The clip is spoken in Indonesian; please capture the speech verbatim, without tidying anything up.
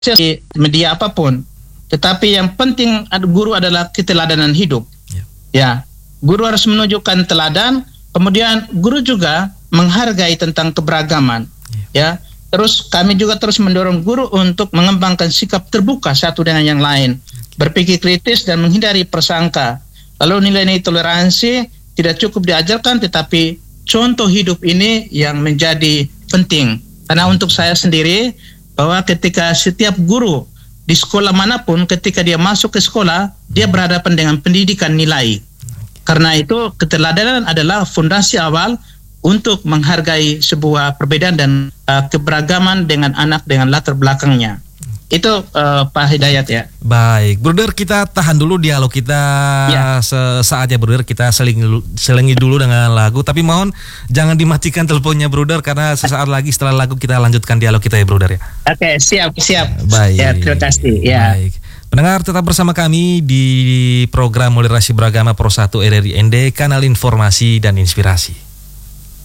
di media apapun. Tetapi yang penting guru adalah keteladanan hidup. Ya, ya, guru harus menunjukkan teladan. Kemudian guru juga menghargai tentang keberagaman. Ya, ya. Terus kami juga terus mendorong guru untuk mengembangkan sikap terbuka satu dengan yang lain, berpikir kritis dan menghindari prasangka. Lalu nilai-nilai toleransi tidak cukup diajarkan, tetapi contoh hidup ini yang menjadi penting. Karena untuk saya sendiri, bahwa ketika setiap guru di sekolah manapun, ketika dia masuk ke sekolah, dia berhadapan dengan pendidikan nilai. Karena itu keteladanan adalah fondasi awal untuk menghargai sebuah perbedaan dan uh, keberagaman dengan anak dengan latar belakangnya. Itu uh, Pak Hidayat ya. Baik, Bruder, kita tahan dulu dialog kita ya. Sesaat ya, Bruder. Kita selingi, selingi dulu dengan lagu. Tapi mohon jangan dimatikan teleponnya, Bruder, karena sesaat lagi setelah lagu kita lanjutkan dialog kita ya, Bruder ya. Oke, siap, siap. Baik. Ya, terima kasih. Ya. Baik. Pendengar, tetap bersama kami di program Moderasi Beragama Pro satu R R I N D, kanal informasi dan inspirasi.